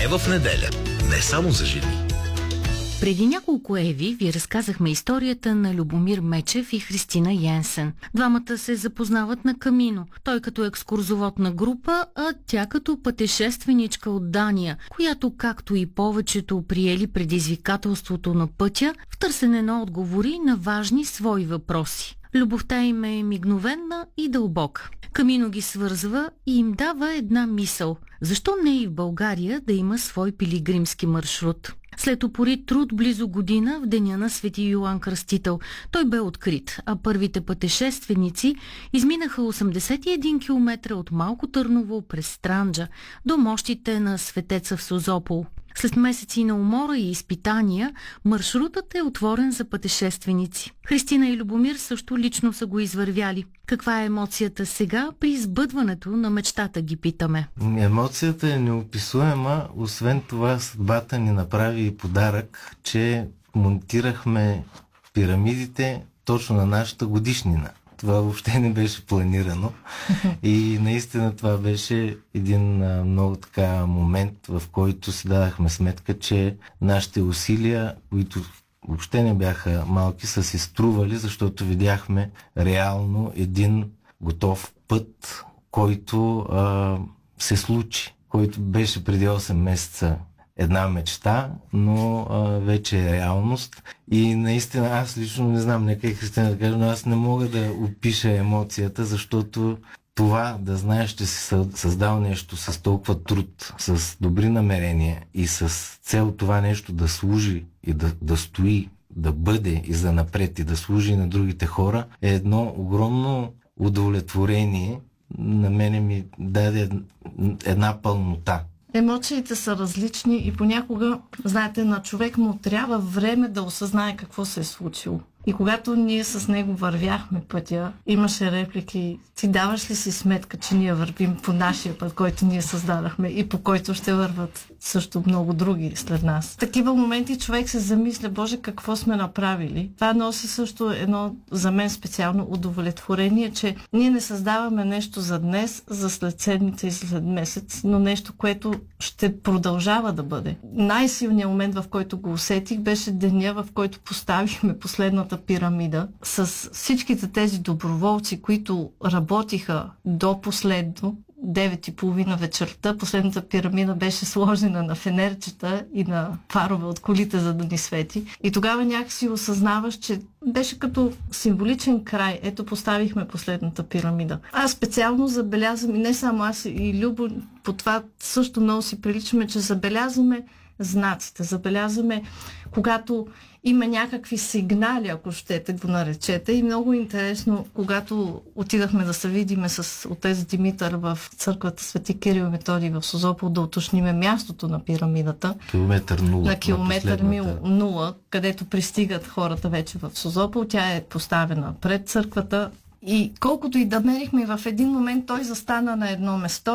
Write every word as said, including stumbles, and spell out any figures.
Ева в неделя. Не само за жени. Преди няколко еви ви разказахме историята на Любомир Мечев и Христина Йенсен. Двамата се запознават на Камино. Той като екскурзовод на група, а тя като пътешественичка от Дания, която, както и повечето приели предизвикателството на пътя, в търсене на отговори на важни свои въпроси. Любовта им е мигновенна и дълбока. Камино ги свързва и им дава една мисъл. Защо не и в България да има свой пилигримски маршрут? След упорит труд близо година в деня на Свети Йоан Кръстител, той бе открит, а първите пътешественици изминаха осемдесет и един километра от Малко Търново през Странджа до мощите на Светеца в Созопол. След месеци на умора и изпитания, маршрутът е отворен за пътешественици. Христина и Любомир също лично са го извървяли. Каква е емоцията сега при избъдването на мечтата, ги питаме? Емоцията е неописуема, освен това съдбата ни направи и подарък, че монтирахме пирамидите точно на нашата годишнина. Това въобще не беше планирано и наистина това беше един а, много така момент, в който си дадахме сметка, че нашите усилия, които въобще не бяха малки, са си стрували, защото видяхме реално един готов път, който а, се случи, който беше преди осем месеца една мечта, но а, вече е реалност. И наистина аз лично не знам, нека и Христина да кажа, но аз не мога да опиша емоцията, защото това да знаеш, че си създал нещо с толкова труд, с добри намерения и с цел това нещо да служи и да, да стои, да бъде и за напред и да служи на другите хора, е едно огромно удовлетворение. На мене ми даде една пълнота. Емоциите са различни и понякога, знаете, на човек му трябва време да осъзнае какво се е случило. И когато ние с него вървяхме пътя, имаше реплики: ти даваш ли си сметка, че ние вървим по нашия път, който ние създадахме и по който ще върват също много други след нас. В такива моменти човек се замисля: Боже, какво сме направили? Това носи също едно за мен специално удовлетворение, че ние не създаваме нещо за днес, за след седмица и след месец, но нещо, което ще продължава да бъде. Най-силният момент, в който го усетих, беше деня, в който поставихме последната пирамида с всичките тези доброволци, които работиха до последно, девет и половина вечерта. Последната пирамида беше сложена на фенерчета и на фарове от колите, за да ни свети. И тогава някакси осъзнаваш, че беше като символичен край. Ето, поставихме последната пирамида. Аз специално забелязвам, и не само аз, и Любо, по това също много си приличаме, че забелязваме знаците, забелязваме когато има някакви сигнали, ако щете го наречете. И много интересно, когато отидахме да се видиме с отец Димитър в църквата Свети Кирил и Методий в Созопол, да уточниме мястото на пирамидата. Километър нула. На километър нула, където пристигат хората вече в Созопол. Тя е поставена пред църквата. И колкото и да мерихме, в един момент той застана на едно место